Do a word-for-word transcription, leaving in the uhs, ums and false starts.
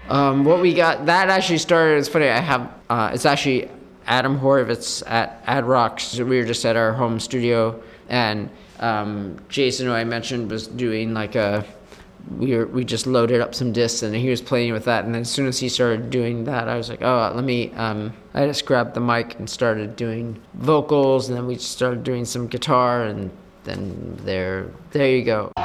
Um, what we got, that actually started, it's funny, I have, uh, it's actually Adam Horovitz at Ad Rock. So we were just at our home studio, and um, Jason, who I mentioned, was doing like a, we were, we just loaded up some discs, and he was playing with that, and then as soon as he started doing that, I was like, oh, let me, um, I just grabbed the mic and started doing vocals, and then we just started doing some guitar, and then there, there you go.